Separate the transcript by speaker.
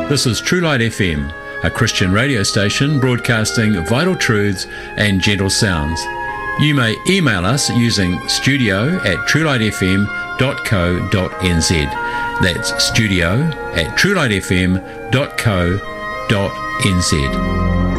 Speaker 1: This is True Light FM, a Christian radio station broadcasting vital truths and gentle sounds. You may email us using studio@truelightfm.co.nz. That's studio@truelightfm.co.nz.